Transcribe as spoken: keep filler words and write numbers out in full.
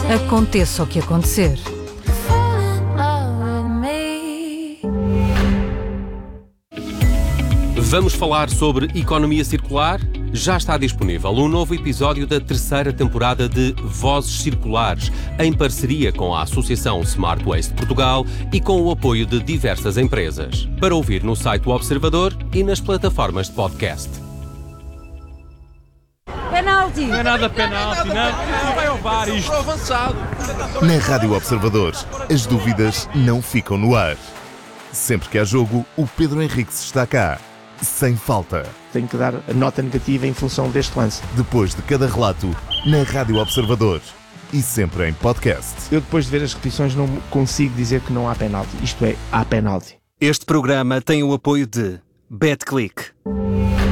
Aconteça o que acontecer. Vamos falar sobre economia circular? Já está disponível um novo episódio da terceira temporada de Vozes Circulares, em parceria com a Associação Smart Waste Portugal e com o apoio de diversas empresas. Para ouvir no site do Observador e nas plataformas de podcast. Penalti! Não é nada penalti, não. Não vai ao V A R isto. Avançado. Na Rádio Observador, as dúvidas não ficam no ar. Sempre que há jogo, o Pedro Henriques está cá. Sem falta. Tenho que dar a nota negativa em função deste lance. Depois de cada relato, na Rádio Observador. E sempre em podcast. Eu, depois de ver as repetições, não consigo dizer que não há penalti. Isto é, há penalti. Este programa tem o apoio de BetClick.